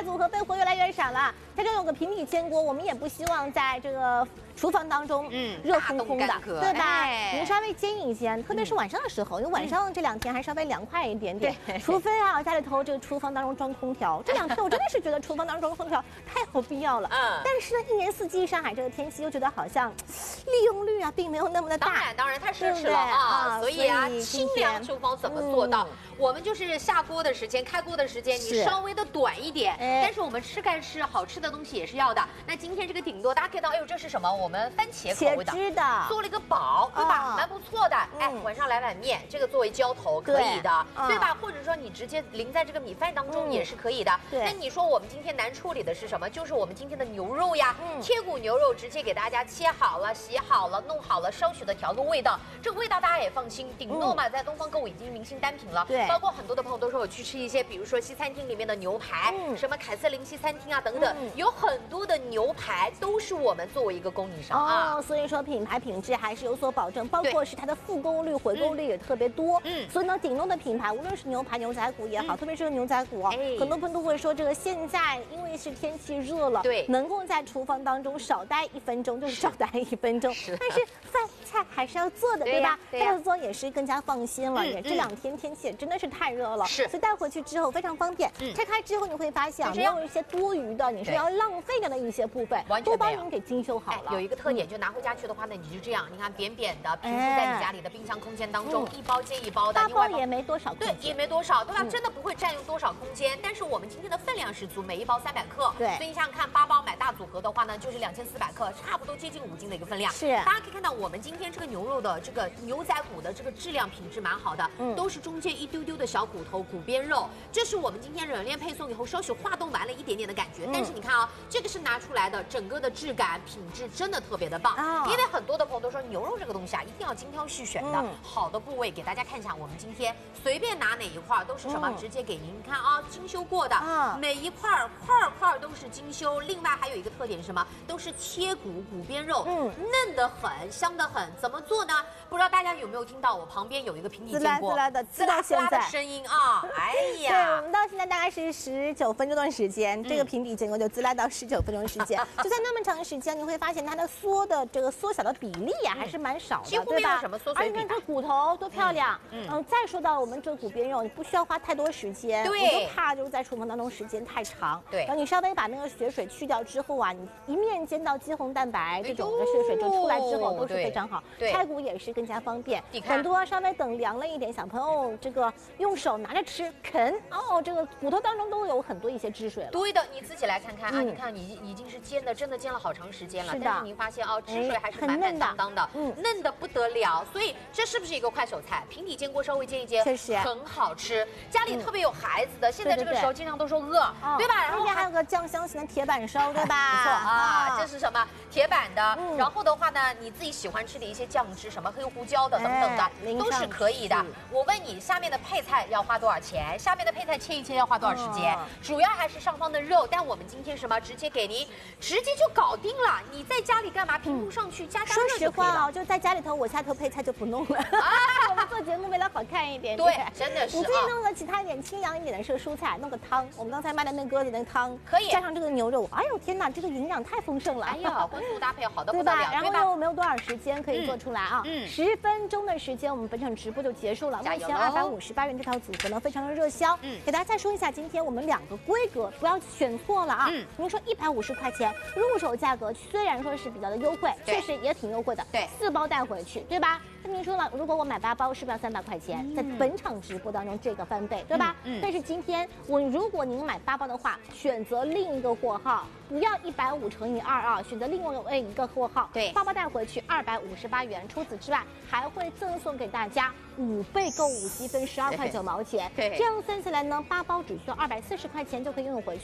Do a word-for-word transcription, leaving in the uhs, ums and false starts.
组合备货越来越少了。它这有个平底煎锅，我们也不希望在这个厨房当中，嗯，热烘烘的，对吧？您稍微煎一煎，特别是晚上的时候，因为晚上这两天还稍微凉快一点点。除非啊，家里头这个厨房当中装空调，这两天我真的是觉得厨房当中装空调太有必要了。嗯。但是呢，一年四季上海这个天气又觉得好像利用率啊，并没有那么的大。 当然，当然太奢侈了啊，所以啊，清凉厨房怎么做到？我们就是下锅的时间、开锅的时间，你稍微的短一点，但是我们吃干吃好吃的东西也是要的。那今天这个顶多大家看到，哎呦，这是什么？我们番茄口味的，做了一个煲，对吧？蛮不错的。哎，晚上来碗面，这个作为浇头可以的，对吧？或者说你直接淋在这个米饭当中也是可以的。那你说我们今天难处理的是什么？就是我们今天的牛肉呀，贴骨牛肉直接给大家切好了、洗好了、弄好了，稍许的调个味道。这个味道大家也放心，顶多嘛，在东方购物已经明星单品了。对。包括很多的朋友都说我去吃一些，比如说西餐厅里面的牛排，嗯、什么凯瑟琳西餐厅啊等等，嗯、有很多的牛排都是我们作为一个供应商啊。 哦，所以说品牌品质还是有所保证，包括是它的复购率、回购率也特别多。嗯，所以呢，顶弄的品牌，无论是牛排、牛仔骨也好，嗯、特别是牛仔骨啊，哎、很多朋友都会说，这个现在因为是天气热了，对，能够在厨房当中少待一分钟就是少待一分钟，但是饭菜还是要做的，对吧？这样做也是更加放心了。也这两天天气也真的是太热了，是，所以带回去之后非常方便。拆开之后你会发现，没有一些多余的，你是要浪费掉的一些部分，都帮您给精修好了。 有一个特点，就拿回家去的话呢，你就这样，你看扁扁的，平时在你家里的冰箱空间当中，一包接一包的， 八包也没多少， 对，也没多少，对吧？真的不会占用多少空间。但是我们今天的分量是足，每一包三百克，对，所以你想想看，八包买大组合的话呢，就是两千四百克，差不多接近五斤的一个分量。是，大家可以看到我们今天这个牛肉的这个牛仔骨的这个质量品质蛮好的，嗯，都是中间一丢丢的小骨头骨边肉，这是我们今天冷链配送以后稍许化冻完了一点点的感觉。嗯、但是你看啊，这个是拿出来的，整个的质感品质真的特别的棒。哦、因为很多的朋友都说牛肉这个东西啊，一定要精挑细选的，嗯、好的部位给大家看一下。我们今天随便拿哪一块都是什么，嗯、直接给您看啊，精修过的，啊、每一块块块都是精修。另外还有一个特点是什么？都是切骨骨边肉，嗯，嫩得很，香得很。怎么做呢？不知道大家有没有听到我旁边有一个平底煎锅， 滋啦滋啦的，滋啦滋啦的声音啊！哎呀， 对，我们到现在大概是十九分钟的时间，这个平底煎锅就滋啦到十九分钟的时间，就在那么长时间，你会发现它的缩的这个缩小的比例呀还是蛮少的， 几乎没有什么缩水比。 而且这骨头多漂亮，嗯，再说到我们这个骨边肉，你不需要花太多时间，对，我就怕就是在厨房当中时间太长，对，然后你稍微把那个血水去掉之后啊，你一面煎到肌红蛋白这种的血水就出来之后都是非常好，拆骨也是更加方便。很多稍微等凉了一点，小朋友这个用手拿着吃啃哦，这个骨头当中都有很多一些汁水了。 对的，你自己来看看啊，你看你已经是煎的，真的煎了好长时间了，但是您发现哦，汁水还是满满当当的，嗯，嫩的不得了。所以这是不是一个快手菜？平底煎锅稍微煎一煎，确实很好吃。家里特别有孩子的，现在这个时候经常都说饿，对吧？然后还有个酱香型的铁板烧，对吧？ 不错啊，这是什么？铁板的。然后的话呢，你自己喜欢吃的一些酱汁，什么黑胡椒的等等的。都是可以的。我问你，下面的配菜要花多少钱？下面的配菜切一切要花多少时间？哦、主要还是上方的肉，但我们今天什么直接给您，直接就搞定了。你在家里干嘛？平铺上去加加热就可以了。说实话啊，就在家里头，我下头配菜就不弄了。啊，我们做节目为了好看一点。 对，真的是。 你自己弄个其他一点清凉一点的是蔬菜，弄个汤。我们刚才卖的那锅里的汤可以加上这个牛肉，哎呦天哪，这个营养太丰盛了。 哎呀，荤素搭配好的不得了，然后又没有多少时间可以做出来啊。 嗯， 十分钟的时间，我们本场直播就结束了。目前二百五十八元这套组合呢，非常的热销。嗯，给大家再说一下，今天我们两个规格不要选错了啊。嗯，您说一百五十块钱入手价格，虽然说是比较的优惠，确实也挺优惠的。对，四包带回去，对吧？那您说了，如果我买八包，是不是要三百块钱？在本场直播当中，这个翻倍，对吧？嗯。但是今天我如果您买八包的话，选择另一个货号，不要一百五乘以二啊，选择另外一个货号，对，八包带回去二百五十八元。除此之外，还会赠送给大家五倍购物积分十二块九毛钱。对，这样算下来呢，八包只需要二百四十块钱就可以用回去。